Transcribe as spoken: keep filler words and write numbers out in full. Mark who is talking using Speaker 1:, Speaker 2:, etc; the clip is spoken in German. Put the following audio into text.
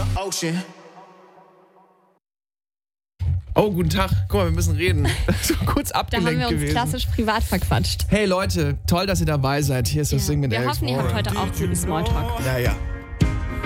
Speaker 1: Oh, guten Tag. Guck mal, wir müssen reden. So kurz abgelenkt
Speaker 2: Da haben wir uns
Speaker 1: gewesen.
Speaker 2: klassisch privat verquatscht.
Speaker 1: Hey Leute, toll, dass ihr dabei seid. Hier ist das
Speaker 2: Ja.
Speaker 1: Ding mit
Speaker 2: Wir
Speaker 1: Alex
Speaker 2: hoffen, ihr
Speaker 1: Warren.
Speaker 2: habt heute auch guten Smalltalk.
Speaker 1: Ja, ja.